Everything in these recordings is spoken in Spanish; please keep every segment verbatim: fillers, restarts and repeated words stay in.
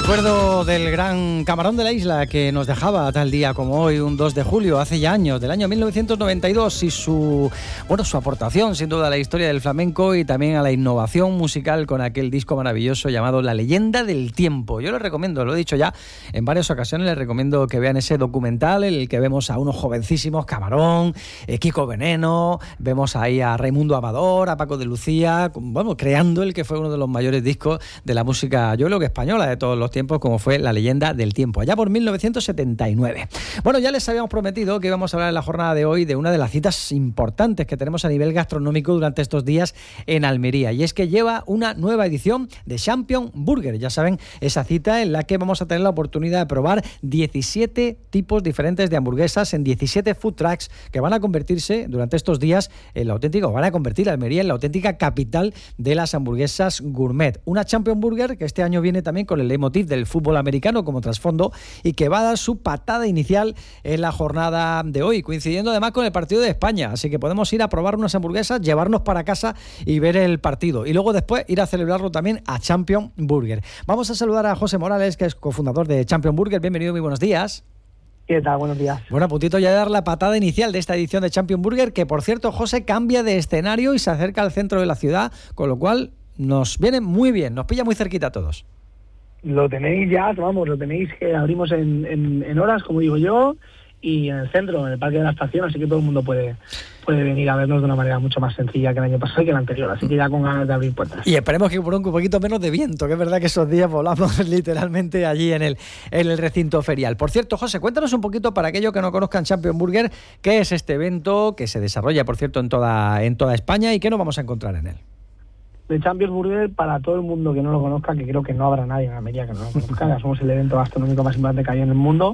recuerdo del gran camarón de la isla que nos dejaba tal día como hoy, un dos de julio, hace ya años, del año mil novecientos noventa y dos, y su, bueno, su aportación sin duda a la historia del flamenco y también a la innovación musical con aquel disco maravilloso llamado La Leyenda del Tiempo. Yo les recomiendo, lo he dicho ya en varias ocasiones, les recomiendo que vean ese documental en el que vemos a unos jovencísimos, Camarón, eh, Kiko Veneno, vemos ahí a Raimundo Amador, a Paco de Lucía, bueno, creando el que fue uno de los mayores discos de la música, yo creo que española de todos los tiempos, como fue La Leyenda del Tiempo, allá por mil novecientos setenta y nueve. Bueno, ya les habíamos prometido que íbamos a hablar en la jornada de hoy de una de las citas importantes que tenemos a nivel gastronómico durante estos días en Almería, y es que lleva una nueva edición de Champion Burger. Ya saben, esa cita en la que vamos a tener la oportunidad de probar diecisiete tipos diferentes de hamburguesas en diecisiete food trucks que van a convertirse durante estos días en la auténtica, o van a convertir a Almería en la auténtica capital de las hamburguesas gourmet. Una Champion Burger que este año viene también con el leitmotiv del fútbol americano como trasfondo y que va a dar su patada inicial en la jornada de hoy, coincidiendo además con el partido de España, así que podemos ir a probar unas hamburguesas, llevarnos para casa y ver el partido, y luego después ir a celebrarlo también a Champion Burger. Vamos a saludar a José Morales, que es cofundador de Champion Burger. Bienvenido, muy buenos días. ¿Qué tal? Buenos días. Bueno, a puntito ya de dar la patada inicial de esta edición de Champion Burger, que por cierto, José, cambia de escenario y se acerca al centro de la ciudad, con lo cual nos viene muy bien, nos pilla muy cerquita a todos. Lo tenéis ya, vamos, lo tenéis que abrimos en, en, en horas, como digo yo, y en el centro, en el Parque de la Estación, así que todo el mundo puede, puede venir a vernos de una manera mucho más sencilla que el año pasado y que el anterior, así que ya con ganas de abrir puertas. Y esperemos que por un poquito menos de viento, que es verdad que esos días volamos literalmente allí en el, en el recinto ferial. Por cierto, José, cuéntanos un poquito, para aquellos que no conozcan Champion Burger, qué es este evento que se desarrolla, por cierto, en toda, en toda España, y qué nos vamos a encontrar en él. De Champion Burger, para todo el mundo que no lo conozca, que creo que no habrá nadie en Almería que no lo conozca, somos el evento gastronómico más importante que hay en el mundo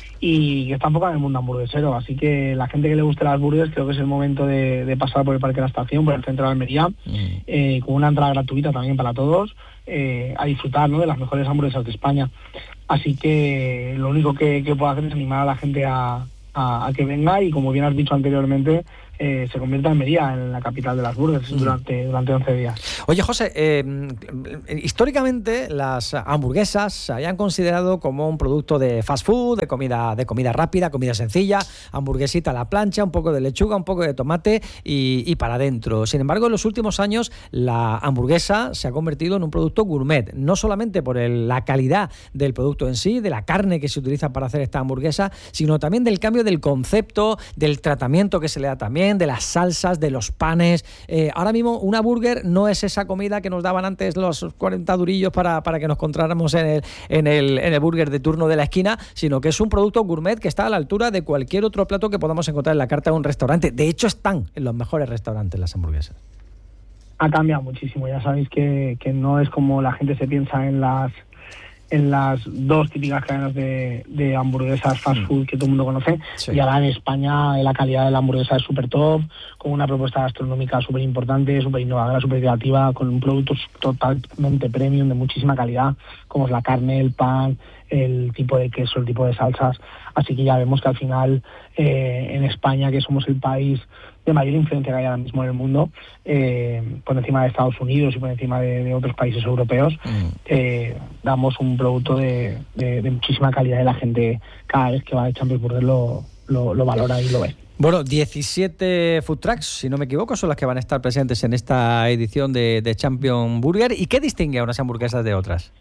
y que está enfocado en el mundo hamburguesero, así que la gente que le guste las burgers, creo que es el momento de, de pasar por el Parque de la Estación, por el centro de Almería, mm. eh, con una entrada gratuita también para todos, eh, a disfrutar, ¿no?, de las mejores hamburguesas de España. Así que lo único que, que puedo hacer es animar a la gente a, a, a que venga y, como bien has dicho anteriormente, Eh, se convierte en Almería en la capital de las burgers mm. durante, durante once días. Oye, José, eh, históricamente las hamburguesas se habían considerado como un producto de fast food, de comida, de comida rápida, comida sencilla, hamburguesita a la plancha, un poco de lechuga, un poco de tomate y, y para adentro. Sin embargo, en los últimos años la hamburguesa se ha convertido en un producto gourmet, no solamente por el, la calidad del producto en sí, de la carne que se utiliza para hacer esta hamburguesa, sino también del cambio del concepto, del tratamiento que se le da también, de las salsas, de los panes. Eh, ahora mismo una burger no es esa comida que nos daban antes los cuarenta durillos para, para que nos encontráramos en el, en, el, en el burger de turno de la esquina, sino que es un producto gourmet que está a la altura de cualquier otro plato que podamos encontrar en la carta de un restaurante. De hecho, están en los mejores restaurantes las hamburguesas. Ha cambiado muchísimo, ya sabéis que, que no es como la gente se piensa en las en las dos típicas cadenas de, de hamburguesas fast food que todo el mundo conoce, sí. Y ahora en España la calidad de la hamburguesa es súper top, con una propuesta gastronómica súper importante, súper innovadora, súper creativa, con un producto totalmente premium, de muchísima calidad, como es la carne, el pan, el tipo de queso, el tipo de salsas. Así que ya vemos que al final eh, en España, que somos el país de mayor influencia que hay ahora mismo en el mundo, eh, por encima de Estados Unidos y por encima de, de otros países europeos, mm. eh, damos un producto de, de, de muchísima calidad y la gente cada vez que va a Champion Burger lo, lo, lo valora y lo ve. Bueno, diecisiete food trucks, si no me equivoco, son las que van a estar presentes en esta edición de, de Champion Burger. ¿Y qué distingue a unas hamburguesas de otras?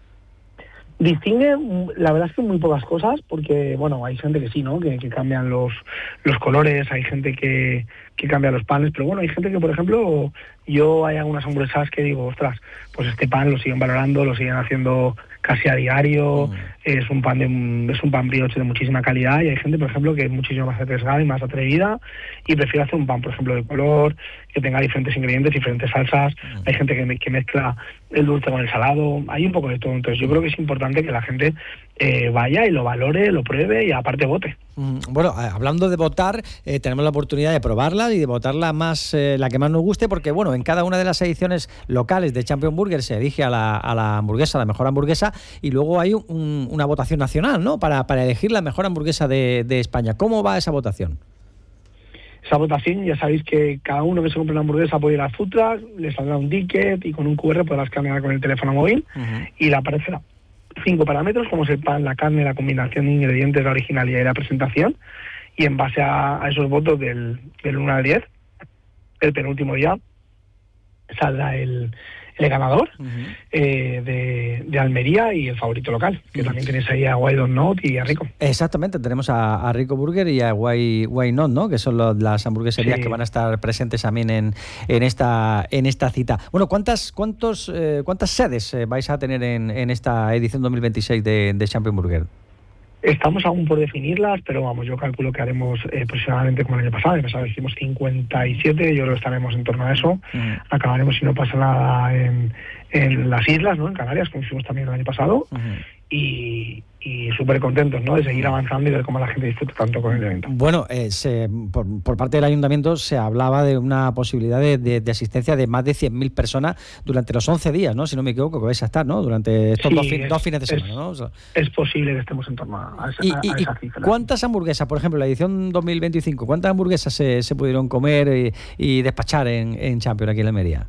Distingue, la verdad es que muy pocas cosas, porque, bueno, hay gente que sí, ¿no?, que, que cambian los, los colores, hay gente que, que cambia los panes, pero bueno, hay gente que, por ejemplo, yo hay algunas hamburguesas que digo, ostras, pues este pan lo siguen valorando, lo siguen haciendo casi a diario, mm. es un pan de es un pan brioche de muchísima calidad, y hay gente, por ejemplo, que es muchísimo más arriesgada y más atrevida y prefiere hacer un pan, por ejemplo, de color, que tenga diferentes ingredientes, diferentes salsas. Mm. Hay gente que, que mezcla el dulce con el salado, hay un poco de todo. Entonces yo creo que es importante que la gente eh, vaya y lo valore, lo pruebe y aparte vote. Mm, bueno, hablando de votar, eh, tenemos la oportunidad de probarla y de votarla más, eh, la que más nos guste, porque bueno, en cada una de las ediciones locales de Champion Burger se elige a la, a la hamburguesa, la mejor hamburguesa, y luego hay un, una votación nacional, ¿no?, para, para elegir la mejor hamburguesa de, de España. ¿Cómo va esa votación? Esa votación, ya sabéis que cada uno que se compre una hamburguesa puede ir a food truck, le saldrá un ticket y con un cu erre podrás cambiar con el teléfono móvil uh-huh. y le aparecerá cinco parámetros, como es el pan, la carne, la combinación de ingredientes, la originalidad y la presentación, y en base a, a esos votos del, del uno al diez, el penúltimo día saldrá el, el ganador uh-huh. eh, de, de Almería y el favorito local, que uh-huh. también tenéis ahí a Why Don't Not y a Rico. Exactamente, tenemos a, a Rico Burger y a Why, Why Not, ¿no? Que son los, las hamburgueserías Sí. que van a estar presentes también en, en esta en esta cita. Bueno, ¿cuántas cuántos eh, cuántas sedes eh, vais a tener en, en esta edición dos mil veintiséis de, de Champion Burger? Estamos aún por definirlas, pero vamos, yo calculo que haremos eh, aproximadamente como el año pasado. El año pasado hicimos cincuenta y siete, yo creo que estaremos en torno a eso. Uh-huh. Acabaremos, si no pasa nada, en, en las islas, ¿no? En Canarias, como hicimos también el año pasado. Uh-huh. Y, y súper contentos, ¿no? De seguir avanzando y ver cómo la gente disfruta tanto con el evento. Bueno, eh, se, por, por parte del ayuntamiento se hablaba de una posibilidad de, de, de asistencia de más de cien mil personas durante los once días, ¿no? Si no me equivoco, que vais a estar, ¿no? Durante estos sí, dos, fin, es, dos fines de semana, es, ¿no? O sea, es posible que estemos en torno a esa, y, a, y, a esa cifra. ¿Cuántas hamburguesas, por ejemplo, la edición dos mil veinticinco, cuántas hamburguesas se, se pudieron comer y, y despachar en, en Champion aquí en Almería?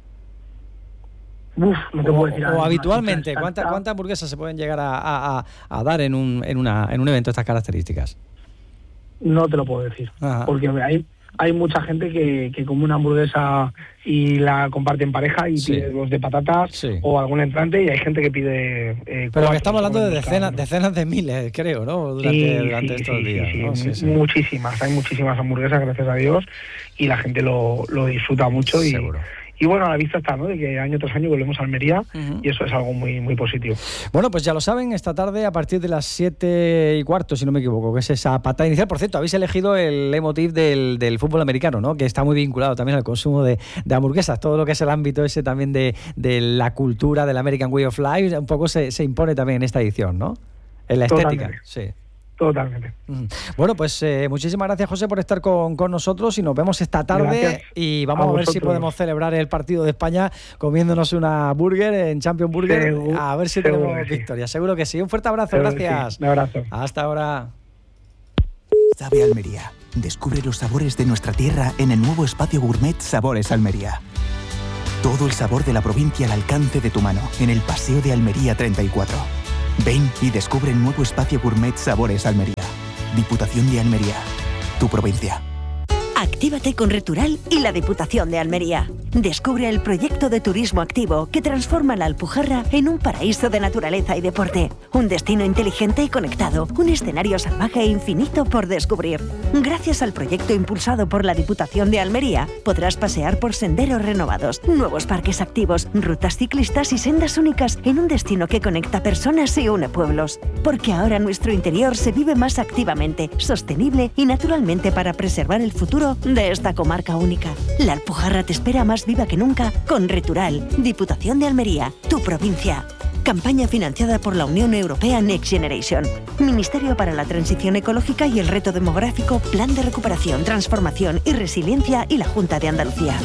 Uf, no te o, puedo decir o habitualmente, ¿cuántas cuántas hamburguesas se pueden llegar a, a, a dar en un en una en un evento de estas características? No te lo puedo decir, Ajá. porque hay hay mucha gente que, que come una hamburguesa y la comparte en pareja y sí. pide dos de patatas sí. o algún entrante, y hay gente que pide eh, pero que estamos hablando de decenas ¿no? decenas de miles, creo, ¿no? Durante, sí, durante sí, estos sí, días, sí, ¿no? sí. Sí, sí. Muchísimas, hay muchísimas hamburguesas, gracias a Dios, y la gente lo, lo disfruta mucho. y Seguro. Y bueno, a la vista está, ¿no? De que año tras año volvemos a Almería uh-huh. y eso es algo muy muy positivo. Bueno, pues ya lo saben, esta tarde a partir de las siete y cuarto, si no me equivoco, que es esa patada inicial. Por cierto, habéis elegido el leitmotiv del, del fútbol americano, ¿no? Que está muy vinculado también al consumo de, de hamburguesas. Todo lo que es el ámbito ese también de, de la cultura del American Way of Life, un poco se, se impone también en esta edición, ¿no? En la estética, Totalmente. sí. Totalmente. Bueno, pues eh, muchísimas gracias, José, por estar con, con nosotros y nos vemos esta tarde. Gracias y vamos a, a ver si podemos celebrar el partido de España comiéndonos una burger en Champion Burger. Seguro, a ver si tenemos victoria. Sí. Seguro que sí. Un fuerte abrazo, seguro gracias. Sí. Un abrazo. Hasta ahora. Sabe Almería. Descubre los sabores de nuestra tierra en el nuevo espacio gourmet Sabores Almería. Todo el sabor de la provincia al alcance de tu mano en el Paseo de Almería treinta y cuatro. Ven y descubre el nuevo espacio gourmet Sabores Almería. Diputación de Almería, tu provincia. Actívate con Retural y la Diputación de Almería. Descubre el proyecto de turismo activo que transforma la Alpujarra en un paraíso de naturaleza y deporte. Un destino inteligente y conectado, un escenario salvaje e infinito por descubrir. Gracias al proyecto impulsado por la Diputación de Almería, podrás pasear por senderos renovados, nuevos parques activos, rutas ciclistas y sendas únicas en un destino que conecta personas y une pueblos. Porque ahora nuestro interior se vive más activamente, sostenible y naturalmente para preservar el futuro de esta comarca única. La Alpujarra te espera más viva que nunca con Retural, Diputación de Almería, tu provincia. Campaña financiada por la Unión Europea Next Generation. Ministerio para la Transición Ecológica y el Reto Demográfico, Plan de Recuperación, Transformación y Resiliencia y la Junta de Andalucía.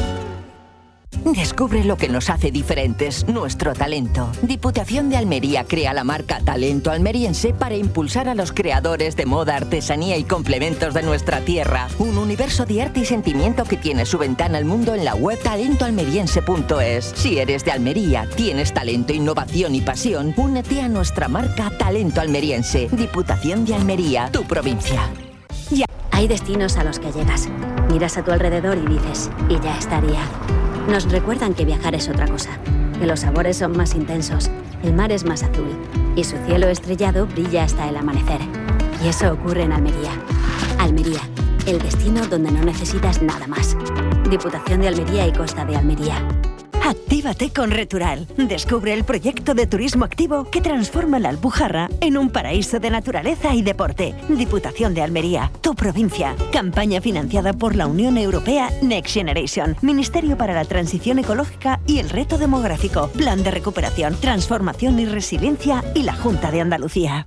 Descubre lo que nos hace diferentes, nuestro talento. Diputación de Almería crea la marca Talento Almeriense para impulsar a los creadores de moda, artesanía y complementos de nuestra tierra. Un universo de arte y sentimiento que tiene su ventana al mundo en la web talento almeriense punto es. Si eres de Almería, tienes talento, innovación y pasión, únete a nuestra marca Talento Almeriense. Diputación de Almería, tu provincia. Ya. Hay destinos a los que llegas, miras a tu alrededor y dices, y ya estaría. Nos recuerdan que viajar es otra cosa, que los sabores son más intensos, el mar es más azul y su cielo estrellado brilla hasta el amanecer. Y eso ocurre en Almería. Almería, el destino donde no necesitas nada más. Diputación de Almería y Costa de Almería. Actívate con Retural. Descubre el proyecto de turismo activo que transforma la Alpujarra en un paraíso de naturaleza y deporte. Diputación de Almería, tu provincia. Campaña financiada por la Unión Europea Next Generation. Ministerio para la Transición Ecológica y el Reto Demográfico. Plan de Recuperación, Transformación y Resiliencia y la Junta de Andalucía.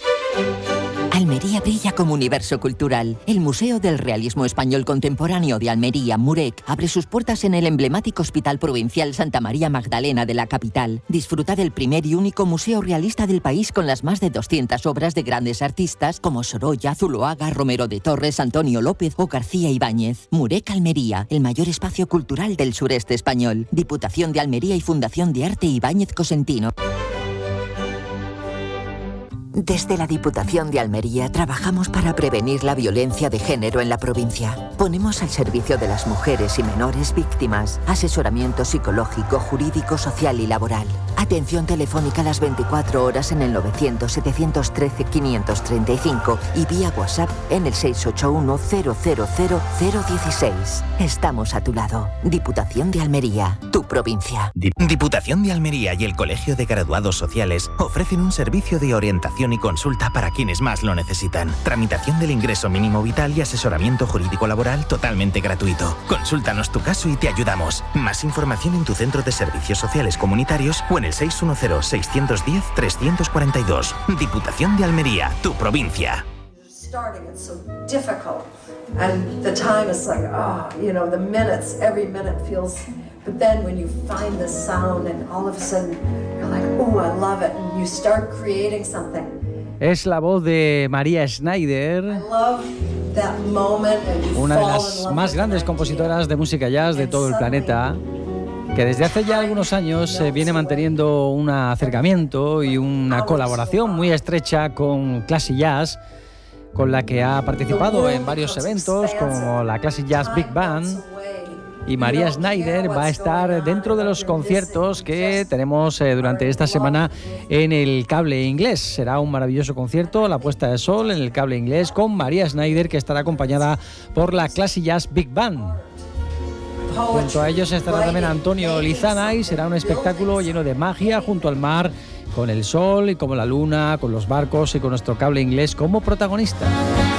Almería brilla como universo cultural. El Museo del Realismo Español Contemporáneo de Almería, Murec, abre sus puertas en el emblemático Hospital Provincial Santa María Magdalena de la capital. Disfruta del primer y único museo realista del país con las más de doscientas obras de grandes artistas como Sorolla, Zuloaga, Romero de Torres, Antonio López o García Ibáñez. Murec Almería, el mayor espacio cultural del sureste español. Diputación de Almería y Fundación de Arte Ibáñez Cosentino. Desde la Diputación de Almería trabajamos para prevenir la violencia de género en la provincia. Ponemos al servicio de las mujeres y menores víctimas asesoramiento psicológico, jurídico, social y laboral. Atención telefónica las veinticuatro horas en el novecientos, setecientos trece, quinientos treinta y cinco y vía WhatsApp en el seis ocho uno, cero cero cero, cero dieciséis. Estamos a tu lado. Diputación de Almería, tu provincia. Diputación de Almería y el Colegio de Graduados Sociales ofrecen un servicio de orientación y consulta para quienes más lo necesitan. Tramitación del ingreso mínimo vital y asesoramiento jurídico laboral totalmente gratuito. Consúltanos tu caso y te ayudamos. Más información en tu centro de servicios sociales comunitarios o en el seis uno cero, seis uno cero, tres cuatro dos. Diputación de Almería, tu provincia. Starting, it's so difficult, and the time is like, oh, you know, the minutes, every minute feels, but then when you find the sound and all of a sudden you're like, oh, I love it, and you start creating something. Es la voz de María Schneider, una de las más grandes compositoras de música jazz de todo el planeta, que desde hace ya algunos años eh, viene manteniendo un acercamiento y una colaboración muy estrecha con Classic Jazz, con la que ha participado en varios eventos como la Classic Jazz Big Band. Y María Schneider va a estar dentro de los conciertos que tenemos eh, durante esta semana en el Cable Inglés. Será un maravilloso concierto, la puesta de sol en el Cable Inglés con María Schneider, que estará acompañada por la Classic Jazz Big Band. Junto a ellos estará también Antonio Lizana y será un espectáculo lleno de magia junto al mar, con el sol y como la luna, con los barcos y con nuestro Cable Inglés como protagonista.